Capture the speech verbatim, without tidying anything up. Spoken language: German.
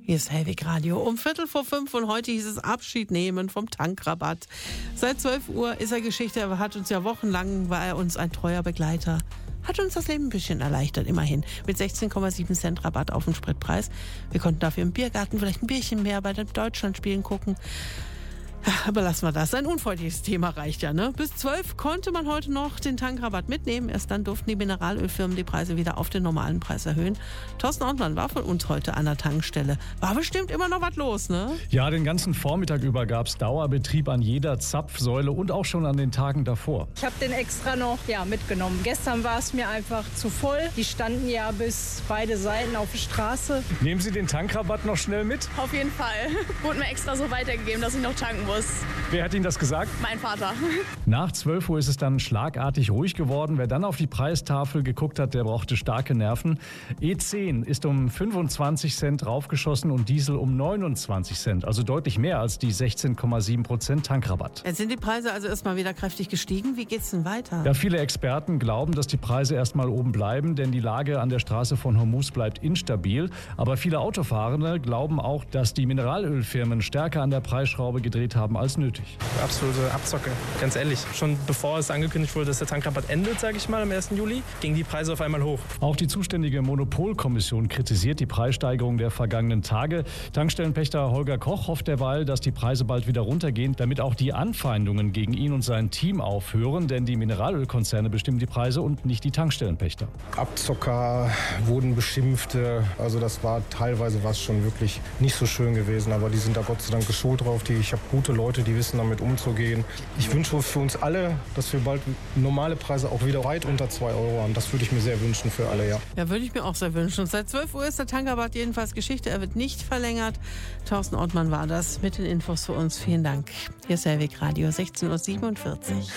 Hier ist Hellwig Radio um Viertel vor fünf und heute hieß es Abschied nehmen vom Tankrabatt. Seit zwölf Uhr ist er Geschichte, er hat uns ja wochenlang, war er uns ein treuer Begleiter. Hat uns das Leben ein bisschen erleichtert, immerhin. Mit sechzehn Komma sieben Cent Rabatt auf den Spritpreis. Wir konnten dafür im Biergarten vielleicht ein Bierchen mehr bei den Deutschlandspielen gucken. Aber lassen wir das. Ein unfreundliches Thema reicht ja, ne? Bis zwölf konnte man heute noch den Tankrabatt mitnehmen. Erst dann durften die Mineralölfirmen die Preise wieder auf den normalen Preis erhöhen. Thorsten Ortmann war von uns heute an der Tankstelle. War bestimmt immer noch was los, ne? Ja, den ganzen Vormittag über gab es Dauerbetrieb an jeder Zapfsäule und auch schon an den Tagen davor. Ich habe den extra noch ja, mitgenommen. Gestern war es mir einfach zu voll. Die standen ja bis beide Seiten auf der Straße. Nehmen Sie den Tankrabatt noch schnell mit? Auf jeden Fall. Wurde mir extra so weitergegeben, dass ich noch tanken muss. Wer hat Ihnen das gesagt? Mein Vater. Nach zwölf Uhr ist es dann schlagartig ruhig geworden. Wer dann auf die Preistafel geguckt hat, der brauchte starke Nerven. E zehn ist um fünfundzwanzig Cent raufgeschossen und Diesel um neunundzwanzig Cent. Also deutlich mehr als die sechzehn Komma sieben Prozent Tankrabatt. Jetzt sind die Preise also erstmal wieder kräftig gestiegen. Wie geht's denn weiter? Ja, viele Experten glauben, dass die Preise erstmal oben bleiben, denn die Lage an der Straße von Hormuz bleibt instabil. Aber viele Autofahrende glauben auch, dass die Mineralölfirmen stärker an der Preisschraube gedreht haben als nötig. Absolute Abzocke, ganz ehrlich. Schon bevor es angekündigt wurde, dass der Tankrabatt endet, sage ich mal, am ersten Juli, gingen die Preise auf einmal hoch. Auch die zuständige Monopolkommission kritisiert die Preissteigerung der vergangenen Tage. Tankstellenpächter Holger Koch hofft derweil, dass die Preise bald wieder runtergehen, damit auch die Anfeindungen gegen ihn und sein Team aufhören, denn die Mineralölkonzerne bestimmen die Preise und nicht die Tankstellenpächter. Abzocker wurden beschimpft, also das war teilweise was schon wirklich nicht so schön gewesen, aber die sind da Gott sei Dank geschult drauf. Die, ich habe gute Leute, die wissen damit umzugehen. Ich wünsche für uns alle, dass wir bald normale Preise auch wieder weit unter zwei Euro haben. Das würde ich mir sehr wünschen für alle, ja. Ja, würde ich mir auch sehr wünschen. Und seit zwölf Uhr ist der Tankrabatt jedenfalls Geschichte. Er wird nicht verlängert. Thorsten Ortmann war das mit den Infos für uns. Vielen Dank. Hier ist Hellwig Radio, sechzehn Uhr siebenundvierzig.